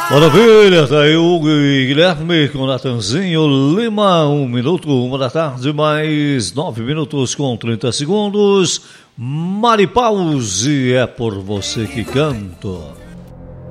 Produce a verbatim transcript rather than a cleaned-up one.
Maravilha, tá aí o Guilherme com Natanzinho Lima, um minuto, uma da tarde, mais nove minutos com trinta segundos. Maripause, é por você que canto.